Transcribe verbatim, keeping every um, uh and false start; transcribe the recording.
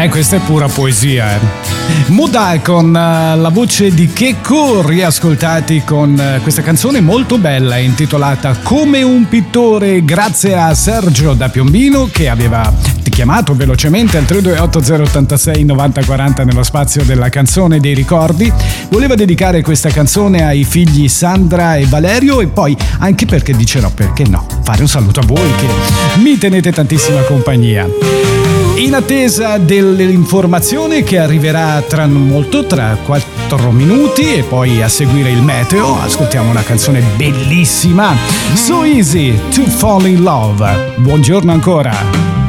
Eh, questa è pura poesia, eh. Muda con uh, la voce di Checco, riascoltati con uh, questa canzone molto bella intitolata Come un pittore, grazie a Sergio da Piombino che aveva chiamato velocemente al tre due otto zero otto sei nove zero quattro zero nello spazio della canzone dei ricordi. Voleva dedicare questa canzone ai figli Sandra e Valerio e poi anche perché dice no, perché no, fare un saluto a voi che mi tenete tantissima compagnia. In attesa dell'informazione che arriverà tra molto, tra quattro minuti, e poi a seguire il meteo, ascoltiamo una canzone bellissima, So Easy to Fall in Love. Buongiorno ancora.